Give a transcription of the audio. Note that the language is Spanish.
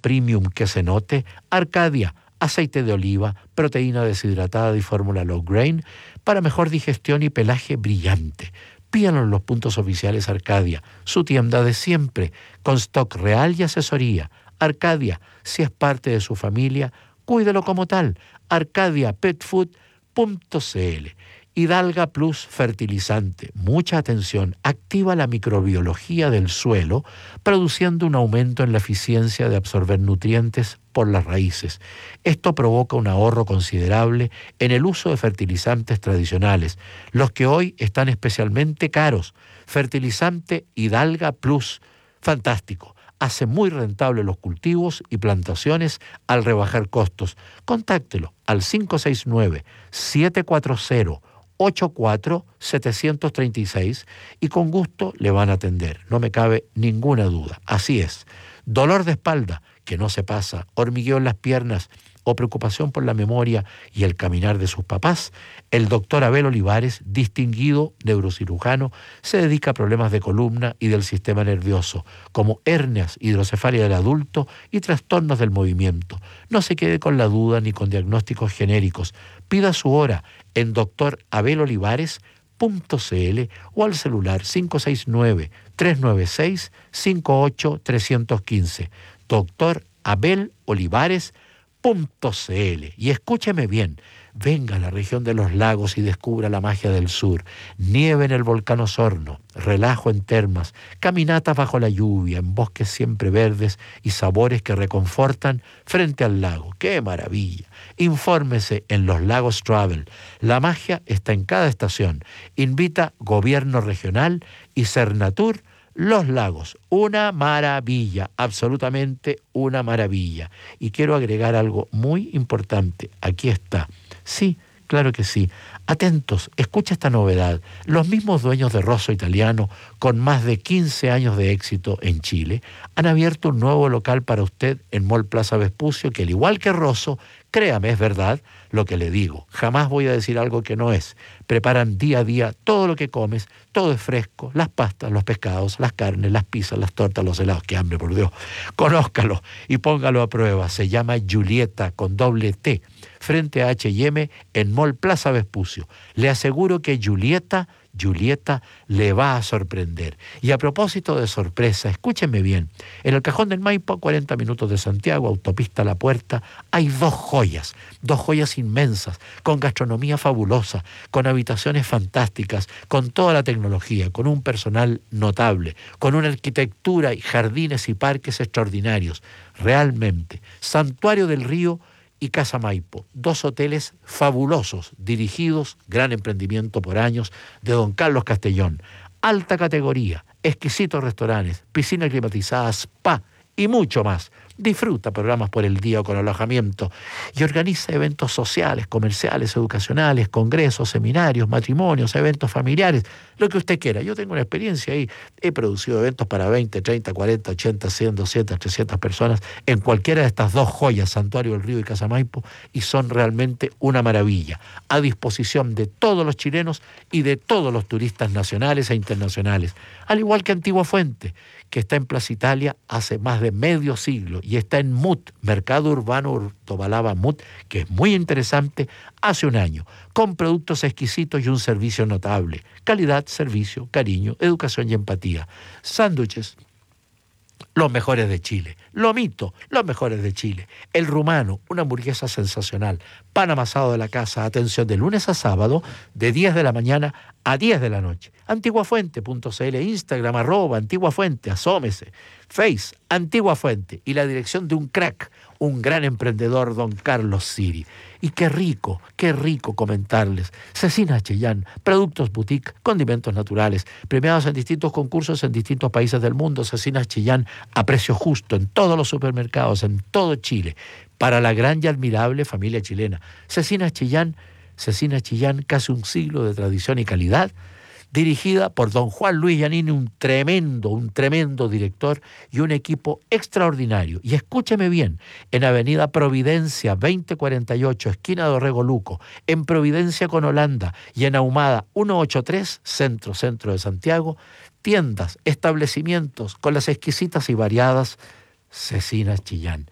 premium que se note, Arcadia, aceite de oliva, proteína deshidratada y fórmula low grain para mejor digestión y pelaje brillante. Pídanlo en los puntos oficiales Arcadia, su tienda de siempre, con stock real y asesoría. Arcadia, si es parte de su familia, cuídelo como tal. arcadiapetfood.cl. Hidalga Plus fertilizante. Mucha atención. Activa la microbiología del suelo, produciendo un aumento en la eficiencia de absorber nutrientes por las raíces. Esto provoca un ahorro considerable en el uso de fertilizantes tradicionales, los que hoy están especialmente caros. Fertilizante Hidalga Plus. Fantástico. Hace muy rentable los cultivos y plantaciones al rebajar costos. Contáctelo al 569-740-736 y con gusto le van a atender. No me cabe ninguna duda. Así es. Dolor de espalda que no se pasa, hormigueo en las piernas o preocupación por la memoria y el caminar de sus papás, el doctor Abel Olivares, distinguido neurocirujano, se dedica a problemas de columna y del sistema nervioso, como hernias, hidrocefalia del adulto y trastornos del movimiento. No se quede con la duda ni con diagnósticos genéricos. Pida su hora en drabelolivares.cl o al celular 569-396-58315. Doctor Abel Olivares.cl. Y escúcheme bien, venga a la región de los lagos y descubra la magia del sur. Nieve en el volcán Osorno, relajo en termas, caminatas bajo la lluvia, en bosques siempre verdes y sabores que reconfortan frente al lago. ¡Qué maravilla! Infórmese en Los Lagos Travel. La magia está en cada estación. Invita Gobierno Regional y Cernatur. Los Lagos, una maravilla, absolutamente una maravilla. Y quiero agregar algo muy importante. Aquí está. Sí, claro que sí. Atentos, escucha esta novedad. Los mismos dueños de Rosso Italiano, con más de 15 años de éxito en Chile, han abierto un nuevo local para usted en Mall Plaza Vespucio, que al igual que Rosso, créame, es verdad lo que le digo. Jamás voy a decir algo que no es. Preparan día a día todo lo que comes, todo es fresco, las pastas, los pescados, las carnes, las pizzas, las tortas, los helados. ¡Qué hambre, por Dios! Conózcalo y póngalo a prueba. Se llama Julieta, con doble T, frente a H&M en Mall Plaza Vespucio. Le aseguro que Julieta le va a sorprender. Y a propósito de sorpresa, escúchenme bien, en el Cajón del Maipo, 40 minutos de Santiago, autopista La Puerta, hay dos joyas inmensas, con gastronomía fabulosa, con habitaciones fantásticas, con toda la tecnología, con un personal notable, con una arquitectura y jardines y parques extraordinarios. Realmente, Santuario del Río y Casa Maipo, dos hoteles fabulosos, dirigidos, gran emprendimiento por años, de don Carlos Castellón. Alta categoría, exquisitos restaurantes, piscina climatizada, spa y mucho más. Disfruta programas por el día o con alojamiento y organiza eventos sociales, comerciales, educacionales, congresos, seminarios, matrimonios, eventos familiares, lo que usted quiera. Yo tengo una experiencia ahí, he producido eventos para 20, 30, 40, 80, 100, 200, 300 personas en cualquiera de estas dos joyas, Santuario del Río y Casa Maipo, y son realmente una maravilla, a disposición de todos los chilenos y de todos los turistas nacionales e internacionales, al igual que Antigua Fuente, que está en Plaza Italia hace más de medio siglo y está en MUT, Mercado Urbano Tobalaba MUT, que es muy interesante, hace un año, con productos exquisitos y un servicio notable. Calidad, servicio, cariño, educación y empatía. Sándwiches, los mejores de Chile. Lomito, los mejores de Chile. El rumano, una hamburguesa sensacional. Pan amasado de la casa, atención de lunes a sábado, de 10 de la mañana a 10 de la noche. Antiguafuente.cl, Instagram, @Antiguafuente, asómese. Face, Antigua Fuente. Y la dirección de un crack, un gran emprendedor, don Carlos Siri. Y qué rico comentarles. Cecina Chillán, productos boutique, condimentos naturales, premiados en distintos concursos en distintos países del mundo. Cecina Chillán a precio justo en todos los supermercados, en todo Chile, para la gran y admirable familia chilena. Cecina Chillán, casi un siglo de tradición y calidad, dirigida por don Juan Luis Giannini, un tremendo director y un equipo extraordinario. Y escúcheme bien, en Avenida Providencia 2048, esquina de Orrego Luco, en Providencia con Holanda y en Ahumada 183, centro de Santiago, tiendas, establecimientos con las exquisitas y variadas Cecina Chillán.